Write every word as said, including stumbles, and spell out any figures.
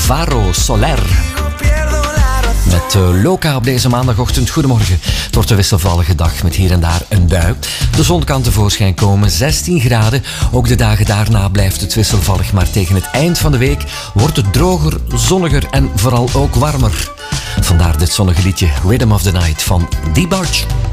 Alvaro Soler. Met uh, Loca op deze maandagochtend. Goedemorgen. Het wordt een wisselvallige dag met hier en daar een bui. De zon kan tevoorschijn komen, zestien graden. Ook de dagen daarna blijft het wisselvallig. Maar tegen het eind van de week wordt het droger, zonniger en vooral ook warmer. Vandaar dit zonnige liedje Rhythm of the Night van D-Barge.